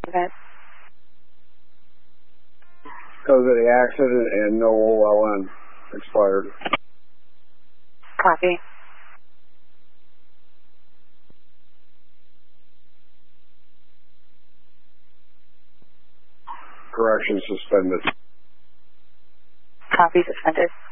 event. Because of the accident and no OLN expired. Copy. Correction suspended. Copy suspended.